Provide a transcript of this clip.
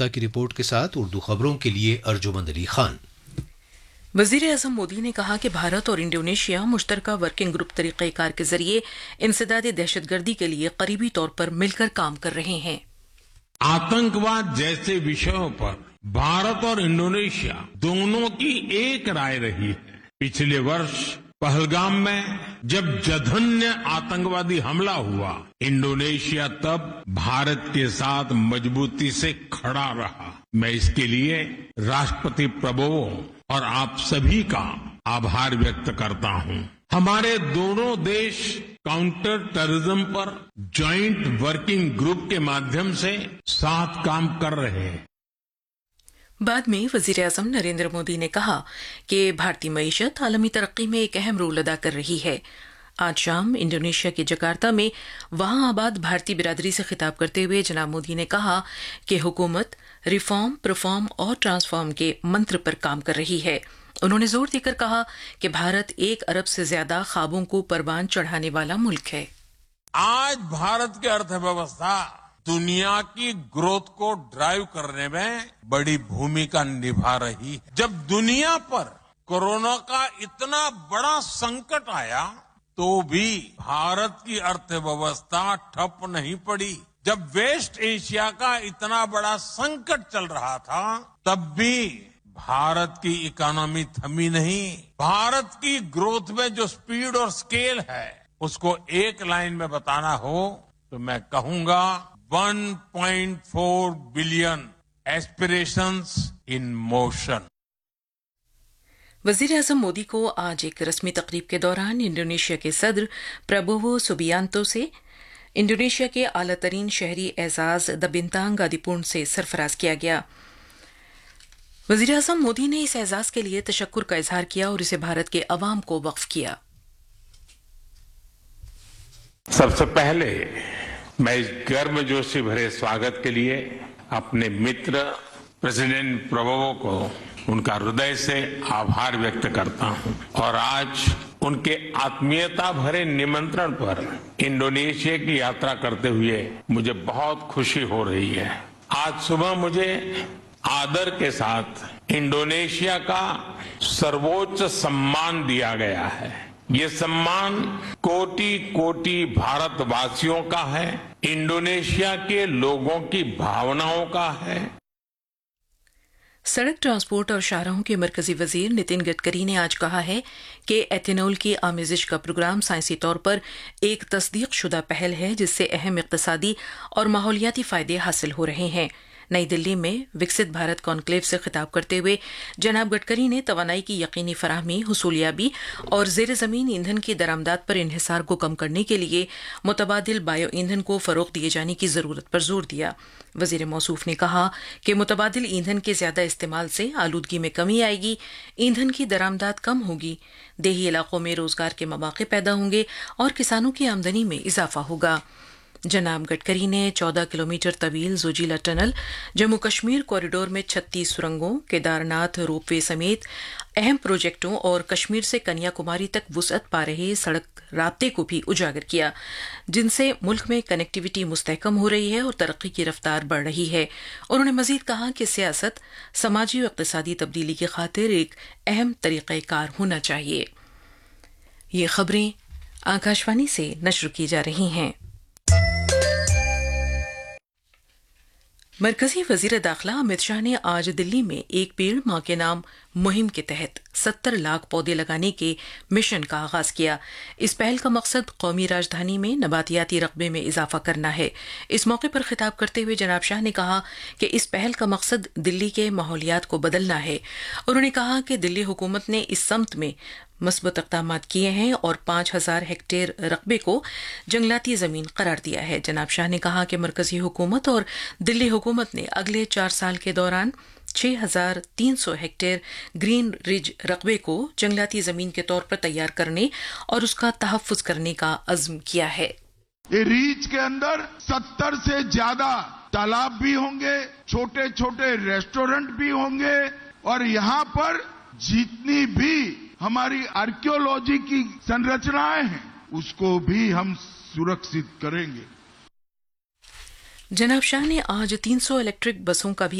गुप्ता की रिपोर्ट के साथ उर्दू खबरों के लिए अर्जुमंद अली खान। वजीर आजम मोदी ने कहा कि भारत और इंडोनेशिया मुश्तरका वर्किंग ग्रुप तरीक़ेकार के जरिए इंसदाद दहशतगर्दी के लिए करीबी तौर पर मिलकर काम कर रहे हैं। आतंकवाद जैसे विषयों पर भारत और इंडोनेशिया दोनों की एक राय रही है। पिछले वर्ष पहलगाम में जब जघन्य आतंकवादी हमला हुआ, इंडोनेशिया तब भारत के साथ मजबूती से खड़ा रहा। मैं इसके लिए राष्ट्रपति प्रभुओं और आप सभी का आभार व्यक्त करता हूं। हमारे दोनों देश काउंटर टेररिज्म पर जॉइंट वर्किंग ग्रुप के माध्यम से साथ काम कर रहे हैं। बाद में वजीर आजम नरेंद्र मोदी ने कहा कि भारतीय मईशत आलमी तरक्की में एक अहम रोल अदा कर रही है। आज शाम इंडोनेशिया के जकार्ता में वहां आबाद भारतीय बिरादरी से खिताब करते हुए जनाब मोदी ने कहा कि हुकूमत रिफॉर्म, परफॉर्म और ट्रांसफॉर्म के मंत्र पर काम कर रही है। उन्होंने जोर देकर कहा कि भारत 1 अरब से ज्यादा ख्वाबों को परवान चढ़ाने वाला मुल्क है। आज भारत की अर्थव्यवस्था दुनिया की ग्रोथ को ड्राइव करने में बड़ी भूमिका निभा रही है। जब दुनिया पर कोरोना का इतना बड़ा संकट आया तो भी भारत की अर्थव्यवस्था ठप नहीं पड़ी। जब वेस्ट एशिया का इतना बड़ा संकट चल रहा था तब भी भारत की इकोनॉमी थमी नहीं। भारत की ग्रोथ में जो स्पीड और स्केल है उसको एक लाइन में बताना हो तो मैं कहूंगा 1.4 बिलियन एस्पिरेशंस इन मोशन। वजीर आजम मोदी को आज एक रस्मी तकरीब के दौरान इंडोनेशिया के सदर प्रबोवो सुबियांतो से इंडोनेशिया के आला तरीन शहरी एजाज द बिंतांग आदिपूर्ण से सरफराज किया गया। वजीर आजम मोदी ने इस एजाज के लिए तशक्कुर का इजहार किया और इसे भारत के अवाम को वक्फ किया। सबसे पहले मैं इस गर्मजोशी भरे स्वागत के लिए अपने मित्र प्रेसिडेंट प्रबोवो को उनका हृदय से आभार व्यक्त करता हूं और आज उनके आत्मीयता भरे निमंत्रण पर इंडोनेशिया की यात्रा करते हुए मुझे बहुत खुशी हो रही है। आज सुबह मुझे आदर के साथ इंडोनेशिया का सर्वोच्च सम्मान दिया गया है। ये सम्मान कोटि कोटि भारतवासियों का है, इंडोनेशिया के लोगों की भावनाओं का है। सड़क ट्रांसपोर्ट और शाहराहों के मरकजी वजीर नितिन गडकरी ने आज कहा है कि एथेनॉल की आमेजिश का प्रोग्राम साइंसी तौर पर एक तस्दीक शुदा पहल है जिससे अहम इक्तसादी और माहौलियाती फायदे हासिल हो रहे हैं। नई दिल्ली में विकसित भारत कॉन्क्लेव से खिताब करते हुए जनाब गडकरी ने तवानाई की यकीनी फराहमी, हुसूलियाबी और जेर जमीन ईंधन की दरामदात पर इन्हिसार को कम करने के लिए मुतबादिल बायो ईंधन को फरोग दिए जाने की जरूरत पर जोर दिया। वजीर मौसूफ ने कहा कि मुतबादिल ईंधन के ज्यादा इस्तेमाल से आलूदगी में कमी आएगी, ईंधन की दरामदात कम होगी, देही इलाकों में रोजगार के मौके पैदा होंगे और किसानों की आमदनी में इजाफा होगा। जनाब गडकरी ने 14 किलोमीटर तवील जोजिला टनल, जम्मू कश्मीर कॉरिडोर में 36 सुरंगों, केदारनाथ रोपवे समेत अहम प्रोजेक्टों और कश्मीर से कन्याकुमारी तक वुसअत पा रहे सड़क राब्ते को भी उजागर किया, जिनसे मुल्क में कनेक्टिविटी मुस्तहकम हो रही है और तरक्की की रफ्तार बढ़ रही है। उन्होंने मजीद कहा कि सियासत समाजी और इक़्तिसादी तब्दीली की खातिर एक अहम तरीक़ाकार होना चाहिए। ये खबरें आकाशवाणी से नश्र की जा रही हैं। मरकजी वजीर दाखिला अमित शाह ने आज दिल्ली में एक पेड़ मां के नाम मुहिम के तहत 70 लाख पौधे लगाने के मिशन का आगाज किया। इस पहल का मकसद कौमी राजधानी में नबातियाती रकबे में इजाफा करना है। इस मौके पर खिताब करते हुए जनाब शाह ने कहा कि इस पहल का मकसद दिल्ली के माहौलियात को बदलना है। उन्होंने कहा कि दिल्ली हुकूमत ने इस सम्त में मस्बत इक़दामात किए हैं और 5000 हेक्टेयर रकबे को जंगलाती जमीन करार दिया है। जनाब शाह ने कहा कि मरकजी हुकूमत और दिल्ली हुकूमत ने अगले 4 साल के दौरान 6300 हेक्टेयर ग्रीन रिज रकबे को जंगलाती जमीन के तौर पर तैयार करने और उसका तहफ़्फ़ुज़ करने का अज़्म किया है। ये रीच के अंदर 70 से ज्यादा तालाब भी होंगे, छोटे छोटे रेस्टोरेंट भी होंगे और यहाँ पर जितनी भी हमारी आर्कियोलॉजी की संरचनाएं हैं उसको भी हम सुरक्षित करेंगे। जनाब शाह ने आज 300 इलेक्ट्रिक बसों का भी